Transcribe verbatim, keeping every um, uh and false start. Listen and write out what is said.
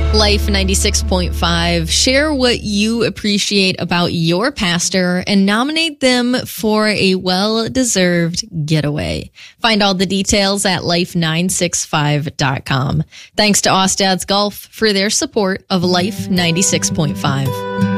Life ninety-six point five. Share what you appreciate about your pastor and nominate them for a well-deserved getaway. Find all the details at life nine sixty-five dot com. Thanks to Ostad's Golf for their support of Life ninety-six point five.